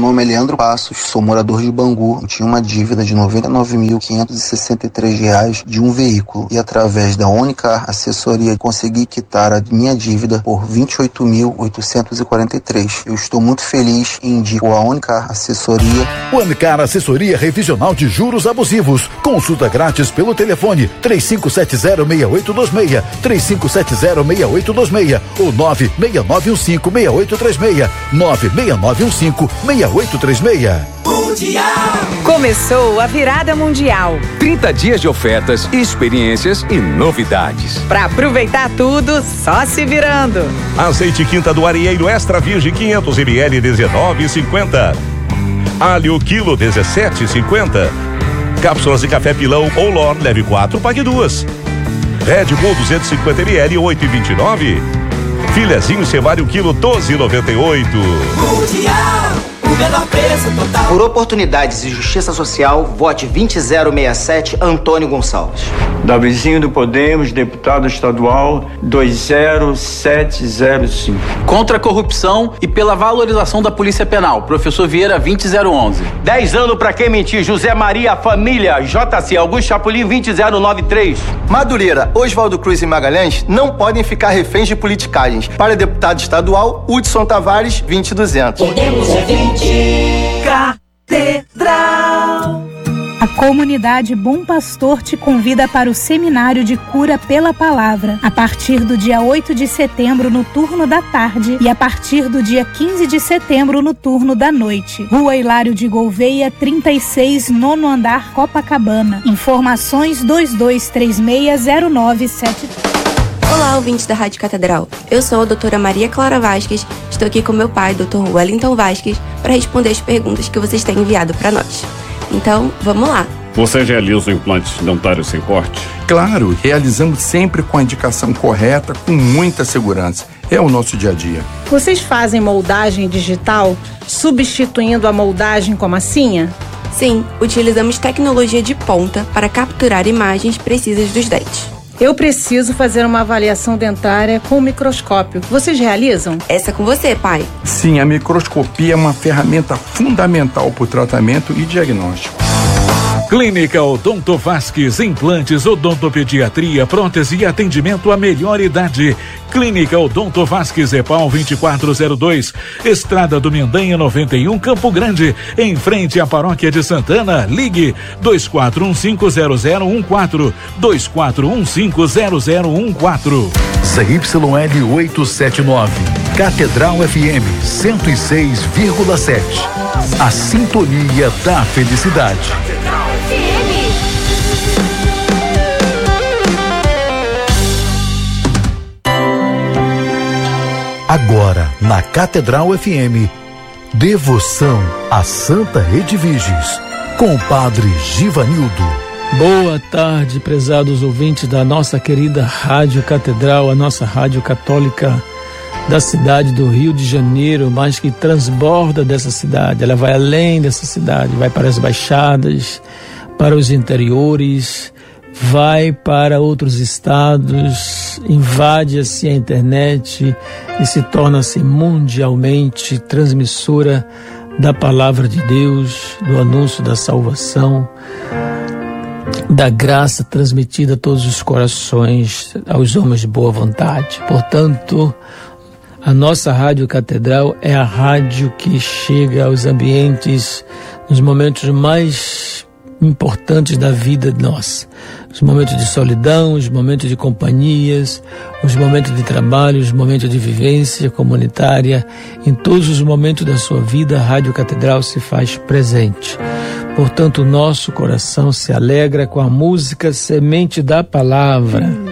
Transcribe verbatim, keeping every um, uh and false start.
nome é Leandro Passos, sou morador de Bangu. Eu tinha uma dívida de noventa e nove mil quinhentos e sessenta e três reais de um veículo e através da Unicar Assessoria consegui quitar a minha dívida por vinte e oito mil oitocentos e quarenta e três. Eu estou muito feliz e indico a Unicar Assessoria. Unicar Assessoria Revisional de Juros Abusivos. Consulta grátis pelo telefone três cinco sete zero, seis oito dois seis, três cinco sete zero, seis oito dois seis ou nove seis nove um cinco, seis oito três seis, nove seis nove um cinco, seis oito três seis. Mundial. Começou a virada mundial. trinta dias de ofertas, experiências e novidades. Pra aproveitar tudo, só se virando. Azeite Quinta do Arieiro Extra Virgem quinhentos mililitros, dezenove reais e cinquenta. Alho quilo dezessete reais e cinquenta. Cápsulas de café pilão ou Lor, leve quatro, pague duas. Red Bull duzentos e cinquenta mililitros, oito reais e vinte e nove. Filezinho Cevário quilo doze reais e noventa e oito. Mundial, o menor preço total. Por oportunidades e justiça social, vote vinte zero sessenta e sete Antônio Gonçalves. Davizinho do Podemos, deputado estadual dois zero sete zero cinco. Contra a corrupção e pela valorização da Polícia Penal, professor Vieira vinte zero onze. dez anos pra quem mentir, José Maria Família, J C Augusto Chapolin vinte zero nove três. Madureira, Oswaldo Cruz e Magalhães não podem ficar reféns de politicagens. Para deputado estadual, Hudson Tavares vinte duzentos. Podemos é vinte. Catedral. A comunidade Bom Pastor te convida para o Seminário de Cura pela Palavra, a partir do dia oito de setembro no turno da tarde e a partir do dia quinze de setembro no turno da noite. Rua Hilário de Gouveia, trinta e seis, nono andar, Copacabana. Informações dois dois três seis zero nove sete. Olá, ouvintes da Rádio Catedral. Eu sou a doutora Maria Clara Vasques, estou aqui com meu pai, doutor Wellington Vasques, para responder as perguntas que vocês têm enviado para nós. Então, vamos lá. Você realiza implantes dentários sem corte? Claro, realizamos sempre com a indicação correta, com muita segurança. É o nosso dia a dia. Vocês fazem moldagem digital, substituindo a moldagem com massinha? Sim, utilizamos tecnologia de ponta para capturar imagens precisas dos dentes. Eu preciso fazer uma avaliação dentária com microscópio. Vocês realizam? Essa é com você, pai. Sim, a microscopia é uma ferramenta fundamental para o tratamento e diagnóstico. Clínica Odonto Vasques, implantes, odontopediatria, prótese e atendimento à melhor idade. Clínica Odonto Vasques, EPAL vinte e quatro zero dois, Estrada do Mendanha noventa e um, Campo Grande, em frente à Paróquia de Santana. Ligue dois quatro um cinco zero zero um quatro, dois quatro um cinco zero zero um quatro. Z Y L oitocentos e setenta e nove, Catedral F M cento e seis vírgula sete. A sintonia da felicidade. Agora, na Catedral F M, devoção a Santa Edviges, com o Padre Givanildo. Boa tarde, prezados ouvintes da nossa querida Rádio Catedral, a nossa rádio católica da cidade do Rio de Janeiro, mas que transborda dessa cidade. Ela vai além dessa cidade, vai para as baixadas, para os interiores, vai para outros estados, invade-se a internet e se torna-se mundialmente transmissora da palavra de Deus, do anúncio da salvação, da graça transmitida a todos os corações, aos homens de boa vontade. Portanto, a nossa Rádio Catedral é a rádio que chega aos ambientes nos momentos mais importantes da vida nossa. Os momentos de solidão, os momentos de companhias, os momentos de trabalho, os momentos de vivência comunitária. Em todos os momentos da sua vida, a Rádio Catedral se faz presente. Portanto, o nosso coração se alegra com a música Semente da Palavra.